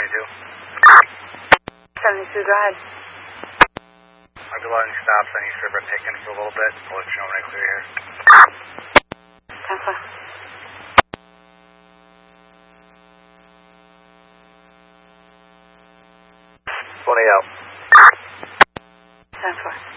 72, go ahead. I'll be letting stops on East River Pickens for a little bit. I'll let you know when I clear here. 10-4. Out. 10-4.